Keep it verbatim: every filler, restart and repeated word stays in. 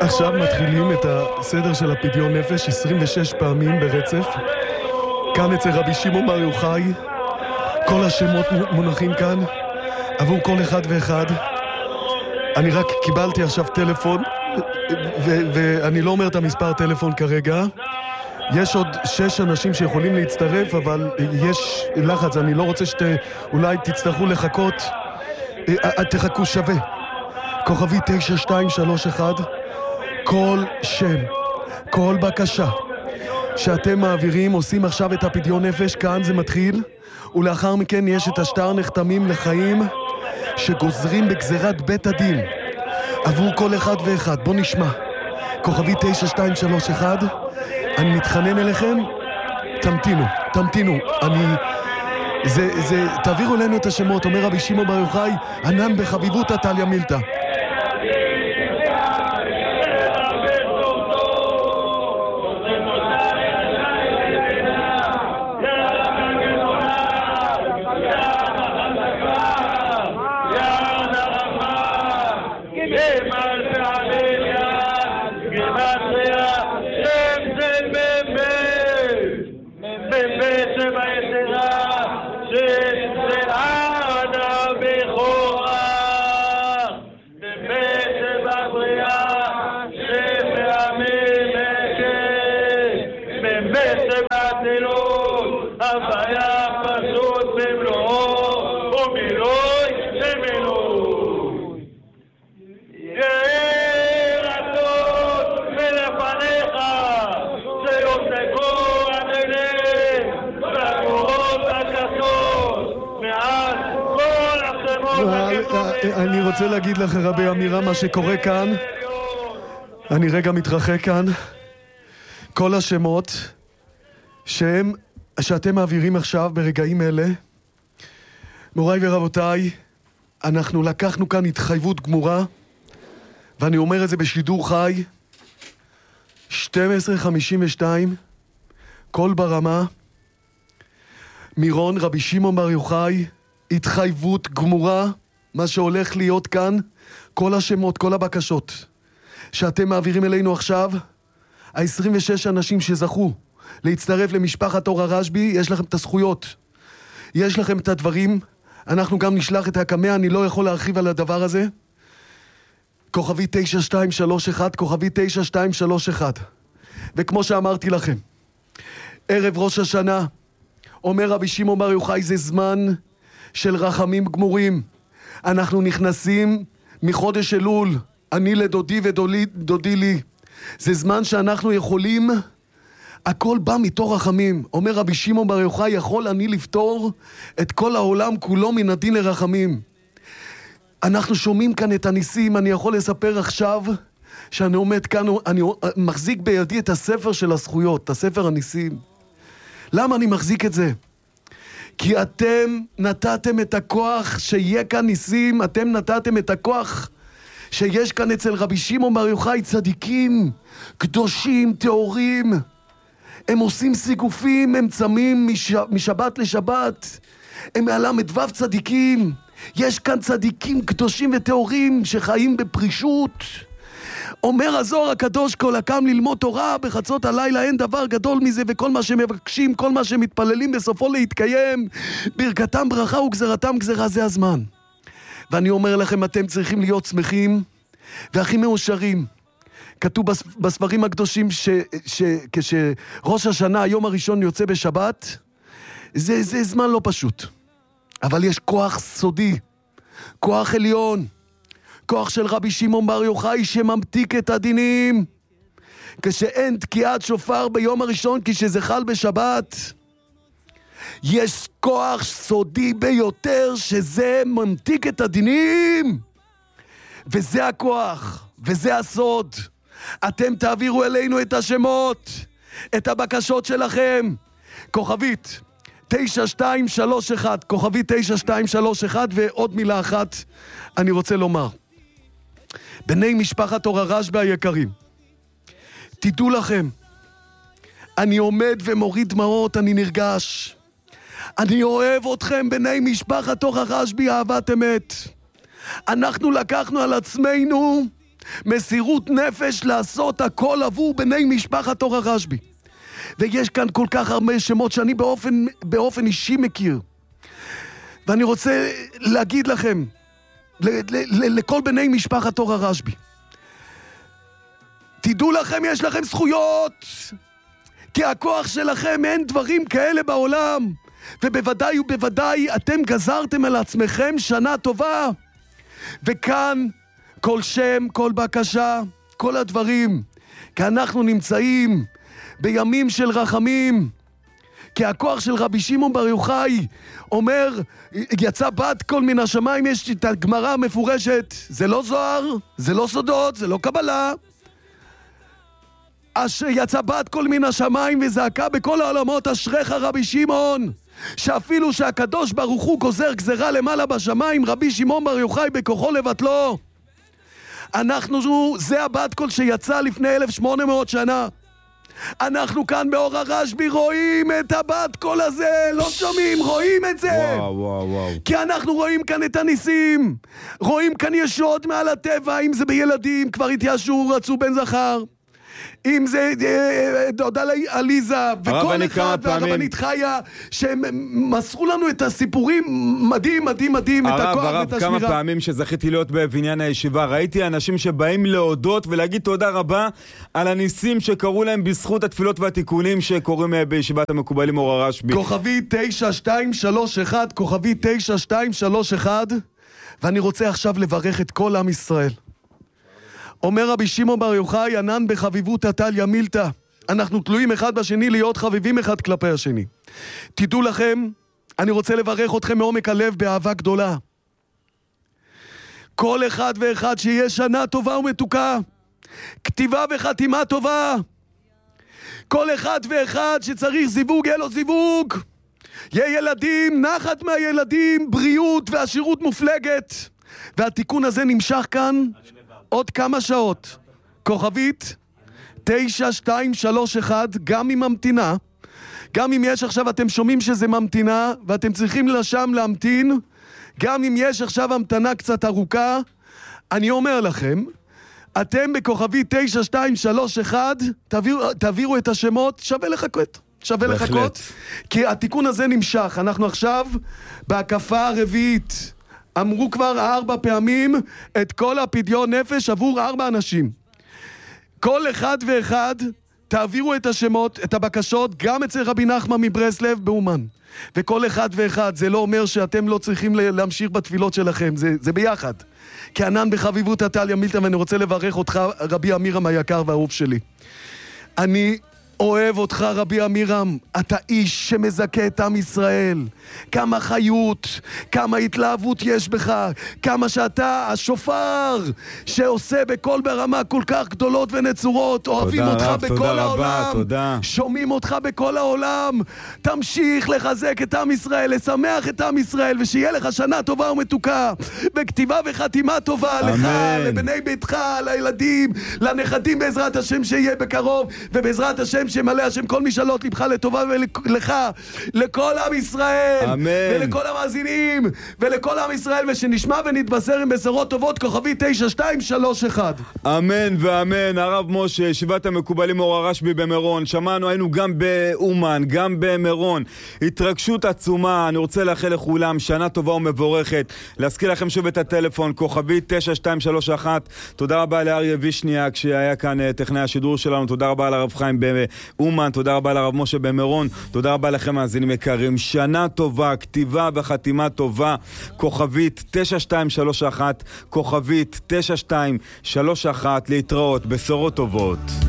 עכשיו מתחילים את הסדר של הפדיון נפש עשרים ושש פעמים ברצף. כאן אצל רבי שמעון בר יוחאי, כל השמות מונחים כאן עבור כל אחד ואחד. אני רק קיבלתי עכשיו טלפון, ואני לא אומר את המספר טלפון כרגע. יש עוד שש אנשים שיכולים להצטרף, אבל יש לחץ, אני לא רוצה שאולי תצטרכו לחכות. תחכו שווה. כוכבי תשע שתיים שלוש אחד. כל שם, כל בקשה שאתם מעבירים, עושים עכשיו את הפדיון נפש, כאן זה מתחיל, ולאחר מכן יש את השטר נחתמים לחיים שגוזרים בגזירת בית הדין עבור כל אחד ואחד. בוא נשמע. כוכבי תשע שתיים שלוש אחד. אני מתחנן אליכם, תמתינו, תמתינו. אני... זה, זה... תעבירו לנו את השמות. אומר רבי שמעון בר יוחאי, ענן בחביבות טליה מילתא. אני רוצה להגיד לך רבי אמירה מה שקורה כאן. אני רגע מתרחק כאן. כל השמות שהם, שאתם מעבירים עכשיו ברגעים אלה, מוריי ורבותיי, אנחנו לקחנו כאן התחייבות גמורה, ואני אומר את זה בשידור חי. שתים עשרה חמישים ושתיים, כל ברמה, מירון, רבי שמעון בר יוחאי, התחייבות גמורה, מה שהולך להיות כאן, כל השמות, כל הבקשות שאתם מעבירים אלינו עכשיו, ה-עשרים ושש אנשים שזכו להצטרף למשפחת אור הרשב"י, יש לכם את הזכויות, יש לכם את הדברים, אנחנו גם נשלח את הקמע, אני לא יכול להרחיב על הדבר הזה. כוכבי תשע שתיים שלוש אחד, כוכבי תשע שתיים שלוש אחד. וכמו שאמרתי לכם, ערב ראש השנה, אומר רבי שמעון בר יוחאי, זה זמן של רחמים גמורים. אנחנו נכנסים מחודש אלול, אני לדודי ודודי לי. זה זמן שאנחנו יכולים, הכל בא מתוך רחמים. אומר רבי שמעון בר יוחאי, יכול אני לפתור את כל העולם כולו מן הדין לרחמים. אנחנו שומעים כאן את הניסים. אני יכול לספר עכשיו שאני עומד כאן, אני מחזיק בידי את הספר של הזכויות, את הספר הניסים. למה אני מחזיק את זה? כי אתם נתתם את הכוח שיהיה כאן ניסים, אתם נתתם את הכוח שיש כאן אצל רבי שמעון בר יוחאי צדיקים, קדושים, טהורים. הם עושים סיגופים, הם צמים מש... משבת לשבת. הם מהל"ו צדיקים. יש כאן צדיקים קדושים וטהורים שחיים בפרישות. אומר הזוהר הקדוש, כל הקם ללמוד תורה בחצות הלילה, אין דבר גדול מזה, וכל מה שמבקשים, כל מה שמתפללים בסופו להתקיים, ברכתם ברכה וגזרתם גזרה, זה הזמן. ואני אומר לכם, אתם צריכים להיות שמחים והכי מאושרים. כתוב בספרים הקדושים שכשראש השנה, היום הראשון יוצא בשבת, זה, זה זמן לא פשוט. אבל יש כוח סודי, כוח עליון, כוח של רבי שמעון בר יוחאי שממתיק את הדינים. כשאין תקיעת שופר ביום הראשון, כשזה חל בשבת, יש כוח סודי ביותר שזה ממתיק את הדינים. וזה הכוח, וזה הסוד. אתם תעבירו אלינו את השמות, את הבקשות שלכם. כוכבית תשע שתיים שלוש אחד, כוכבית תשע שתיים שלוש אחד. ועוד מילה אחת אני רוצה לומר. בני משפחת אור הרשב"י היקרים, תדעו לכם, אני עומד ומוריד דמעות, אני נרגש. אני אוהב אתכם בני משפחת אור הרשב"י אהבת אמת. אנחנו לקחנו על עצמנו מסירות נפש לעשות הכל עבור בני משפחת אור הרשב"י. ויש כאן כל כך הרבה שמות שאני באופן, באופן אישי מכיר. ואני רוצה להגיד לכם, ל, ל, ל, לכל בני משפחת אור הרשב"י, תדעו לכם, יש לכם זכויות, כי הכוח שלכם אין דברים כאלה בעולם, ובוודאי ובוודאי אתם גזרתם על עצמכם שנה טובה, וכאן כל שם, כל בקשה, כל הדברים, כי אנחנו נמצאים בימים של רחמים, כי הכוח של רבי שמעון בר יוחאי אומר, יצא בת קול מן השמיים, יש את הגמרא המפורשת, זה לא זוהר, זה לא סודות, זה לא קבלה, אשר יצא בת קול מן השמיים וזעקה בכל העולמות, אשריך רבי שמעון, שאפילו שהקדוש ברוך הוא גוזר גזרה למעלה בשמיים, רבי שמעון בר יוחאי בכוחו לבטלו. אנחנו, זה הבת קול שיצא לפני אלף ושמונה מאות שנה. אנחנו כאן באור הרשב"י רואים את הבת קול הזה, לא שומעים, רואים את זה. וואו, וואו, וואו. כי אנחנו רואים כאן את הניסים, רואים כאן ישועות מעל הטבע, אם זה בילדים, כבר התיישו, רצו בן זכר, אם זה דודה עליזה וכל אחד והרבנית חיה שהם מסרו לנו את הסיפורים מדהים מדהים מדהים, את הכוח ואת השמירה. הרב, כמה פעמים שזכיתי להיות בבניין הישיבה ראיתי אנשים שבאים להודות ולהגיד תודה רבה על הניסים שקראו להם בזכות התפילות והתיקונים שקוראים בישיבת המקובלים אור הרשב"י. כוכבי תשע שתיים שלוש אחת, כוכבי תשע שתיים שלוש אחת, ואני רוצה עכשיו לברך את כל עם ישראל. אומר רבי שמעון בר יוחאי, ענן בחביבות עתליא מילתא. אנחנו תלויים אחד בשני להיות חביבים אחד כלפי השני. תדעו לכם, אני רוצה לברך אתכם מעומק הלב באהבה גדולה. כל אחד ואחד שיהיה שנה טובה ומתוקה, כתיבה וחתימה טובה. כל אחד ואחד שצריך זיווג, יהיה לו זיווג. יהיה ילדים, נחת מהילדים, בריאות ועשירות מופלגת. והתיקון הזה נמשך כאן עוד כמה שעות. כוכבית תשע שתיים שלוש אחת, גם אם ממתינה, גם אם יש עכשיו, אתם שומעים שזה ממתינה ואתם צריכים לשם להמתין, גם אם יש עכשיו המתנה קצת ארוכה, אני אומר לכם, אתם בכוכבית תשע שתיים שלוש אחת תעבירו, תעבירו את השמות, שווה לחכות, שווה בהחלט. לחכות, כי התיקון הזה נמשך. אנחנו עכשיו בהקפה הרביעית, אמרו כבר ארבע פעמים את כל הפדיון נפש עבור ארבע אנשים. כל אחד ואחד תעבירו את השמות, את הבקשות, גם אצל רבי נחמן מברסלב באומן. וכל אחד ואחד, זה לא אומר שאתם לא צריכים להמשיך בתפילות שלכם, זה, זה ביחד. כי ענן בחביבות עתליא מילתא, ואני רוצה לברך אותך רבי אמירם היקר והאהוב שלי. אני אוהב אותך רבי אמירם, אתה איש שמזכה את עם ישראל. כמה חיות, כמה התלהבות יש בך, כמה שאתה השופר שעושה בכל ברמה כל כך גדולות ונצורות. אוהבים אותך רב, בכל העולם, תודה. שומעים אותך בכל העולם. תמשיך לחזק את עם ישראל, לשמח את עם ישראל, ושיהיה לך שנה טובה ומתוקה, וכתיבה וחתימה טובה אמן. לך, לבני ביתך, לילדים, לנכדים בעזרת השם שיהיה בקרוב, ובעזרת השם שמלא השם כל משאלות לבך לטובה ולך, לכל עם ישראל, אמן. ולכל המאזינים ולכל עם ישראל, ושנשמע ונתבשר עם בשורות טובות. כוכבי תשע שתיים שלוש אחת. אמן ואמן. הרב משה, ישיבת המקובלים אור הרשב"י במירון, שמענו, היינו גם באומן, גם במירון, התרגשות עצומה. אני רוצה לאחל לכולם שנה טובה ומבורכת. להזכיר לכם שוב את הטלפון, כוכבי תשע שתיים שלוש אחת. תודה רבה לאריה וישניאק שהיה כאן טכנאי השידור שלנו, תודה רבה לרב חיים באומן, תודה רבה לרב משה במירון, תודה רבה לכם מאזינים יקרים. שנה טובה, כתיבה וחתימה טובה. כוכבית תשע שתיים שלוש אחת, כוכבית תשע שתיים שלוש אחת, להתראות, בשורות טובות.